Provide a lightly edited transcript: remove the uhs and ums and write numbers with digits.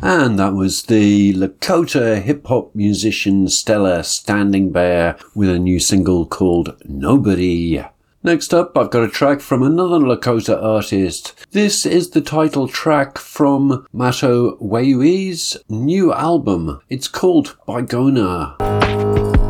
And that was the Lakota hip-hop musician Stella Standing Bear with a new single called Nobody. Next up, I've got a track from another Lakota artist. This is the title track from Mato Weui's new album. It's called Bygona.